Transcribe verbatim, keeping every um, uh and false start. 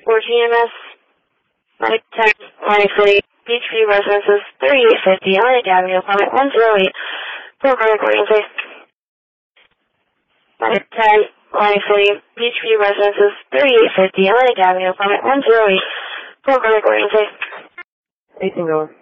for G M S. Atlantic ten, Atlantic City, Beachview Residences, thirty-eight fifty, Atlantic Avenue, appointment one oh eight, for cardiac emergency. Atlantic ten, Atlantic City, Beachview Residences, thirty-eight fifty, Atlantic Avenue, appointment one oh eight, for cardiac emergency. eighteen going.